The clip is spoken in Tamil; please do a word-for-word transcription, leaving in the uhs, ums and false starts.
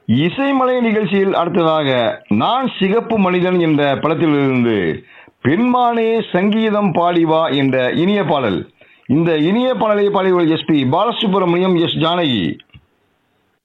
இசைமலை நிகழ்ச்சியில் அடுத்ததாக நான் சிகப்பு மனிதன் என்ற படத்திலிருந்து பெண்மானே சங்கீதம் பாடிவா என்ற இனிய பாடல். இந்த இனிய பாடலை பாடியவர் S B Balasubramaniam, S Janaki.